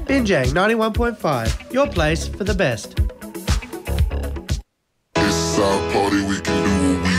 Binjang 91.5, your place for the best. It's our party, we can do what we